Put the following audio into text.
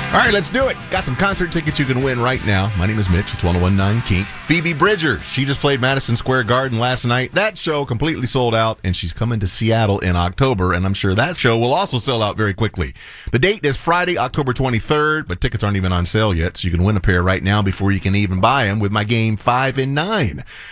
All right, let's do it. Got some concert tickets you can win right now. My name is Mitch. It's 1019 Kink. Phoebe Bridgers. She just played Madison Square Garden last night. That show completely sold out, and she's coming to Seattle in October, and I'm sure that show will also sell out very quickly. The date is Friday, October 23rd, but tickets aren't even on sale yet, so you can win a pair right now before you can even buy them with my game 5 and 9.